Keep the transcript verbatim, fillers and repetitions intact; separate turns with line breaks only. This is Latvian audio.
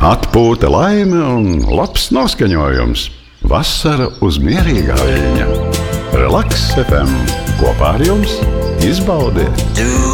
Atpūta, laime un labs noskaņojums. Vasara uz mierīgā viļņa. Relaks F M. Kopā ar jums izbaudiet.